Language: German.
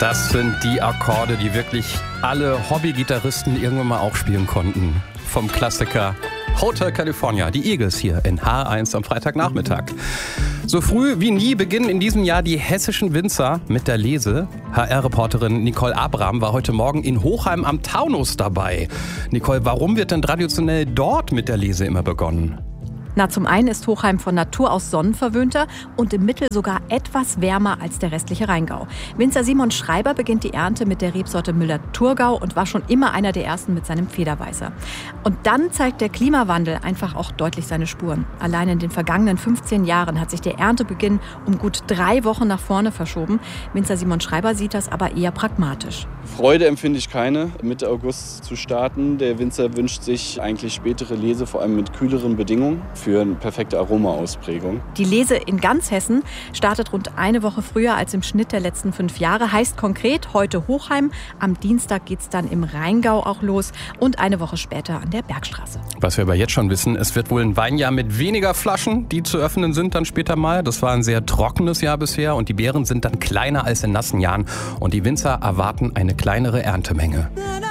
Das sind die Akkorde, die wirklich alle Hobbygitarristen irgendwann mal auch spielen konnten. Vom Klassiker Hotel California, die Eagles hier in H1 am Freitagnachmittag. So früh wie nie beginnen in diesem Jahr die hessischen Winzer mit der Lese. HR-Reporterin Nicole Abraham war heute Morgen in Hochheim am Taunus dabei. Nicole, warum wird denn traditionell dort mit der Lese immer begonnen? Zum einen ist Hochheim von Natur aus sonnenverwöhnter und im Mittel sogar etwas wärmer als der restliche Rheingau. Winzer Simon Schreiber beginnt die Ernte mit der Rebsorte Müller-Thurgau und war schon immer einer der ersten mit seinem Federweißer. Und dann zeigt der Klimawandel einfach auch deutlich seine Spuren. Allein in den vergangenen 15 Jahren hat sich der Erntebeginn um gut 3 Wochen nach vorne verschoben. Winzer Simon Schreiber sieht das aber eher pragmatisch. Freude empfinde ich keine, Mitte August zu starten. Der Winzer wünscht sich eigentlich spätere Lese, vor allem mit kühleren Bedingungen, für eine perfekte Aromaausprägung. Die Lese in ganz Hessen startet rund eine Woche früher als im Schnitt der letzten 5 Jahre. Heißt konkret heute Hochheim. Am Dienstag geht's dann im Rheingau auch los und eine Woche später an der Bergstraße. Was wir aber jetzt schon wissen, es wird wohl ein Weinjahr mit weniger Flaschen, die zu öffnen sind dann später mal. Das war ein sehr trockenes Jahr bisher und die Beeren sind dann kleiner als in nassen Jahren. Und die Winzer erwarten eine kleinere Erntemenge.